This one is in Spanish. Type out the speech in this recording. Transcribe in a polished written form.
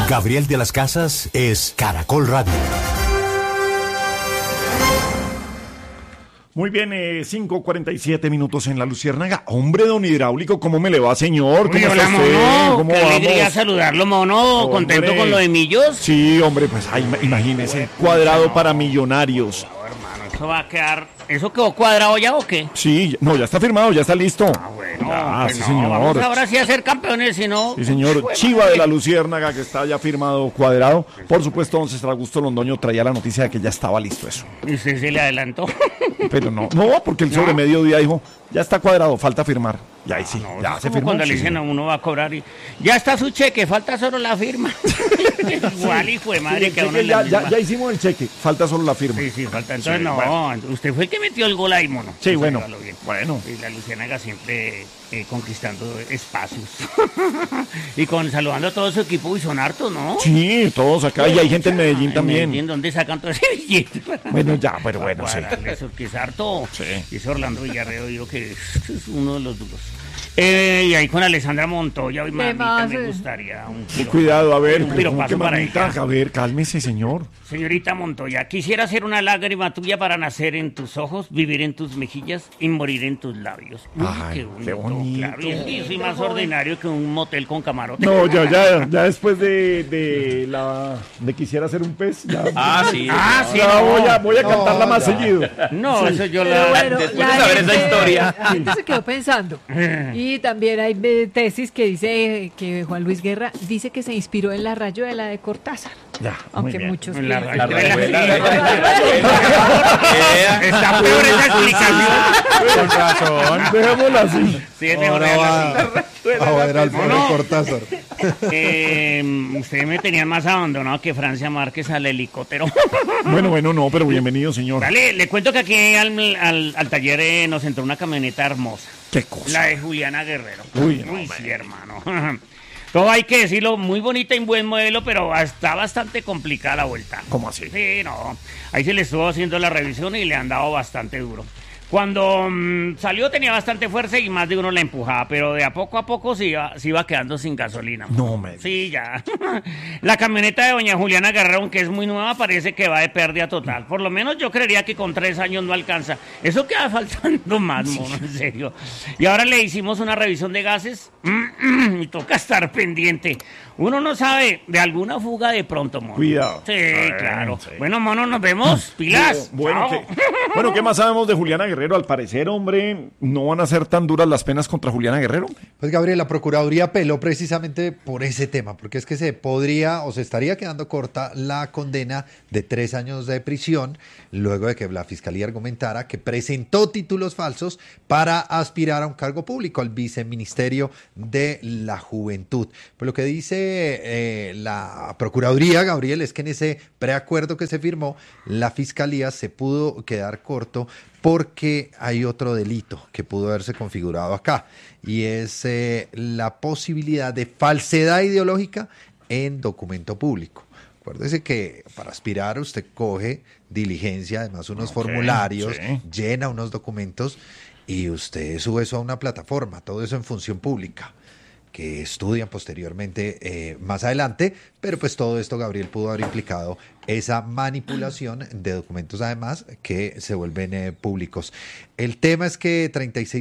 Gabriel de las Casas es Caracol Radio. Muy bien, 5:47 minutos en La Luciérnaga. Hombre, don Hidráulico, ¿cómo me le va, señor? ¿Cómo hola, está usted? mono. ¿Cómo Qué vamos? alegría saludarlo, mono. Hombre. ¿Contento con lo de Millos? Sí, hombre, pues imagínese, cuadrado para Millonarios. No, hermano, eso va a quedar... ¿Eso quedó cuadrado ya o qué? Sí, no, ya está firmado, ya está listo. Bueno, Ah, pues sí, no, señor. vamos ahora sí a ser campeones, si no... Sí, señor. Chiva de La Luciérnaga, que está ya firmado, cuadrado. Por supuesto, don César Augusto Londoño traía la noticia de que ya estaba listo eso. ¿Y usted se le adelantó? Pero no, porque el sobre mediodía dijo, ya está cuadrado, falta firmar. Y ahí sí, No, ya es se como firmó. cuando le Sí, dicen a señor. uno va a cobrar y... Ya está su cheque, falta solo la firma. Igual, hijo de madre, Sí, que a uno cheque, en la ya misma. hicimos el cheque, falta solo la firma. Sí, falta. Entonces, Sí, no, bueno. usted fue el que metió el gol ahí, mono. Sí, bueno, Hágalo bien. bueno. Y la Luciérnaga siempre conquistando espacios. Y saludando a todo su equipo, y son hartos, ¿no? Sí, todos acá, y hay gente en Medellín En también. Medellín, ¿dónde sacan todo ese billete? Bueno, ya, pero bueno, sí. Eso que es harto. Sí. Y ese Orlando Villarreal, digo que es uno de los duros. Y ahí con Alessandra Montoya, y mamita, más? me gustaría un Cuidado, a ver, un ¿cómo piropazo que para mamita? ella. A ver, cálmese, señor. Señorita Montoya, quisiera ser una lágrima tuya para nacer en tus ojos, vivir en tus mejillas y morir en tus labios. Uy, Ay, qué bonito. Claro, y es que yo soy más ordinario que un motel con camarote. No, ya después de quisiera ser un pez, ya. sí, Ya no. voy a cantarla más seguido. No, eso yo Pero la... bueno, después la de saber esa gente- historia. La gente se quedó pensando. Y también hay tesis que dice que Juan Luis Guerra dice que se inspiró en la rayuela de Cortázar. Ya, muy Aunque bien. muchos En la piensan- Está peor esa explicación. Con razón. Dejémosla así. Sí, es mejor Ahora dejarlo así. va a ver al pobre No. Cortázar. Ustedes me tenían más abandonado que Francia Márquez al helicóptero. Bueno, no, pero bienvenido, señor. Vale, le cuento que aquí al taller nos entró una camioneta hermosa. Qué cosa. La de Juliana Guerrero. Uy, no, Sí, hermano. Todo hay que decirlo, muy bonita y buen modelo, pero está bastante complicada la vuelta. ¿Cómo así? Sí, no. Ahí se le estuvo haciendo la revisión y le han dado bastante duro. Cuando salió tenía bastante fuerza y más de uno la empujaba, pero de a poco se iba quedando sin gasolina. No me digas. Sí, ya. La camioneta de doña Juliana Guerrero, aunque es muy nueva, parece que va de pérdida total. Por lo menos yo creería que con 3 años no alcanza. Eso queda faltando más, mono, en serio. Y ahora le hicimos una revisión de gases y toca estar pendiente. Uno no sabe de alguna fuga de pronto, mono. Cuidado. Sí, Bueno, claro. sí. Bueno, mono, nos vemos. Pilas. Bueno, Chao. ¿qué más sabemos de Juliana Guerrero? Al parecer, hombre, no van a ser tan duras las penas contra Juliana Guerrero. Pues Gabriel, la Procuraduría apeló precisamente por ese tema, porque es que se podría o se estaría quedando corta la condena de 3 años de prisión, luego de que la Fiscalía argumentara que presentó títulos falsos para aspirar a un cargo público, al Viceministerio de la Juventud. Pues lo que dice la Procuraduría, Gabriel, es que en ese preacuerdo que se firmó, la Fiscalía se pudo quedar corto porque hay otro delito que pudo haberse configurado acá, y es la posibilidad de falsedad ideológica en documento público. Acuérdese que para aspirar usted coge diligencia, además unos formularios, sí. llena unos documentos y usted sube eso a una plataforma, todo eso en función pública, que estudian posteriormente más adelante, pero pues todo esto, Gabriel, pudo haber implicado esa manipulación de documentos además que se vuelven públicos. El tema es que 36